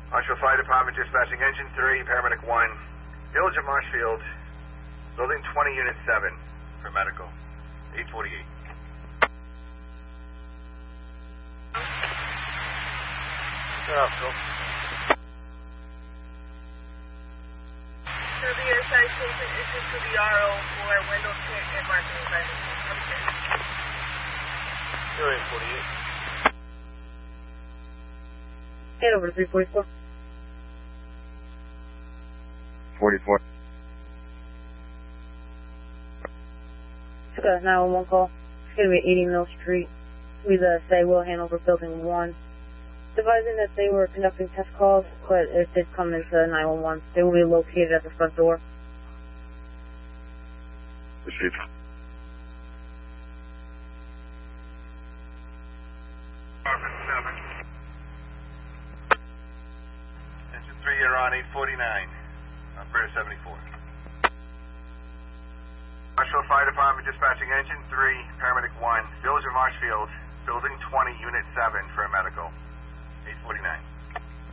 Marshall Fire Department dispatching engine 3, paramedic 1, Village of Marshfield, building 20, unit 7, for medical, 848. Yeah, Phil. Severe citation issued to the RO for window tint and marking violation. 848. Head over to 344. 44. Took a 911 call. It's going to be at 80 Mill Street. Please say we'll hand over building 1. Advising that they were conducting test calls, but it did come into 911. They will be located at the front door. Received. Department 7. Engine 3, you're on 849. Operator 74. Marshall Fire Department dispatching engine 3, paramedic 1, Village of Marshfield, building 20, unit 7 for a medical, 849.